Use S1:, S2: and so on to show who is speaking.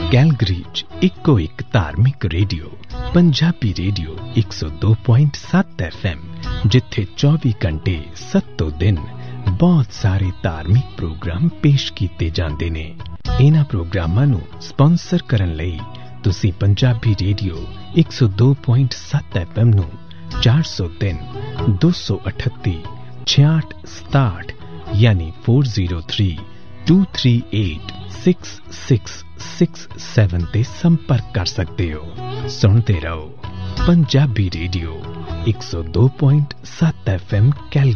S1: Calgary 'ਚ ਇੱਕੋ ਇੱਕ ਧਾਰਮਿਕ ਰੇਡੀਓ ਪੰਜਾਬੀ ਰੇਡੀਓ 102.7 FM, ਜਿੱਥੇ 24 ਘੰਟੇ 7 ਦਿਨ ਬਹੁਤ ਸਾਰੇ ਧਾਰਮਿਕ ਪ੍ਰੋਗਰਾਮ ਪੇਸ਼ ਕੀਤੇ ਜਾਂਦੇ ਨੇ। ਇਹਨਾਂ ਪ੍ਰੋਗਰਾਮਾਂ ਨੂੰ ਸਪਾਂਸਰ ਕਰਨ ਲਈ ਤੁਸੀਂ ਪੰਜਾਬੀ ਰੇਡੀਓ 102.7 FM ਨੂੰ 403 238 6667 ਯਾਨੀ 4032386667 ਤੇ ਸੰਪਰਕ ਕਰ ਸਕਦੇ ਹੋ। ਸੁਣਦੇ ਰਹੋ ਪੰਜਾਬੀ ਰੇਡੀਓ 102.7 FM ਕੈਲਗਰੀ।